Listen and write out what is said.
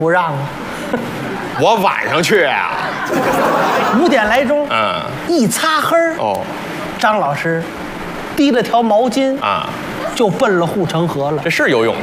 不让啊。 我晚上去啊。 5点来钟，一擦黑儿，张老师提了条毛巾啊， 就奔了护城河了。 这是游泳。